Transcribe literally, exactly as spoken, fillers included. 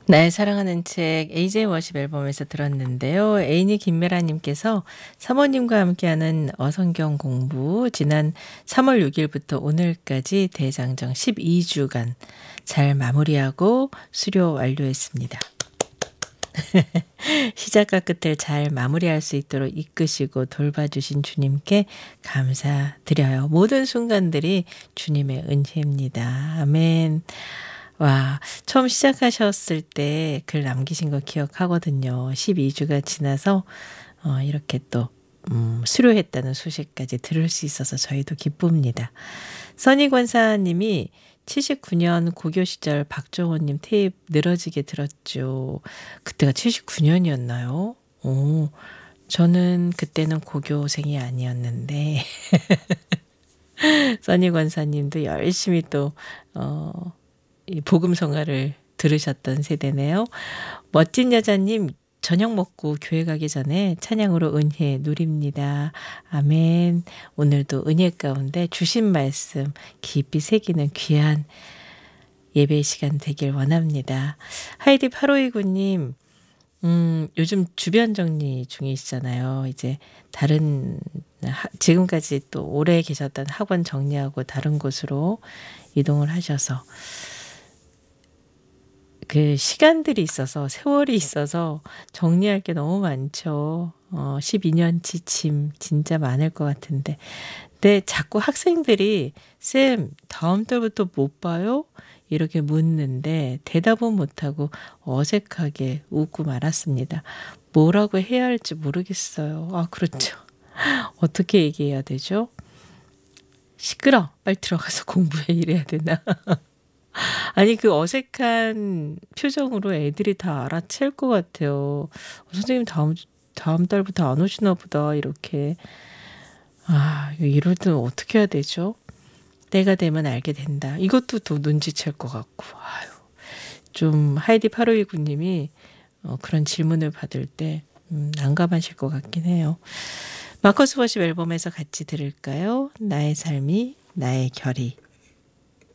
나의 사랑하는 책 에이제이 워십 앨범에서 들었는데요. 애인이 김메라 님께서 사모님과 함께하는 어성경 공부 지난 삼월 육 일부터 오늘까지 대장정 십이 주간 잘 마무리하고 수료 완료했습니다. 시작과 끝을 잘 마무리할 수 있도록 이끄시고 돌봐주신 주님께 감사드려요. 모든 순간들이 주님의 은혜입니다. 아멘. 와, 처음 시작하셨을 때 글 남기신 거 기억하거든요. 십이 주가 지나서 어, 이렇게 또 음, 수료했다는 소식까지 들을 수 있어서 저희도 기쁩니다. 선희 권사님이 칠십구 년 고교 시절 박정호님 테이프 늘어지게 들었죠. 그때가 칠십구 년이었나요? 오, 저는 그때는 고교생이 아니었는데 써니 권사님도 열심히 또 어, 이 복음성가를 들으셨던 세대네요. 멋진 여자님 저녁 먹고 교회 가기 전에 찬양으로 은혜 누립니다. 아멘. 오늘도 은혜 가운데 주신 말씀 깊이 새기는 귀한 예배 시간 되길 원합니다. 하이디 팔오이구 님 음, 요즘 주변 정리 중이시잖아요. 이제 다른 하, 지금까지 또 오래 계셨던 학원 정리하고 다른 곳으로 이동을 하셔서 그 시간들이 있어서 세월이 있어서 정리할 게 너무 많죠. 어, 십이 년치 짐 진짜 많을 것 같은데. 근데 자꾸 학생들이 쌤 다음 달부터 못 봐요? 이렇게 묻는데 대답은 못하고 어색하게 웃고 말았습니다. 뭐라고 해야 할지 모르겠어요. 아 그렇죠. 어떻게 얘기해야 되죠? 시끄러. 빨리 들어가서 공부해 이래야 되나? 아니 그 어색한 표정으로 애들이 다 알아챌 것 같아요. 어, 선생님 다음 다음 달부터 안 오시나 보다 이렇게. 아 이럴 때는 어떻게 해야 되죠? 때가 되면 알게 된다. 이것도 또 눈치챌 것 같고. 아유, 좀 하이디 팔오이구 님이 어, 그런 질문을 받을 때 음, 난감하실 것 같긴 해요. 마커스 워십 앨범에서 같이 들을까요? 나의 삶이 나의 결이.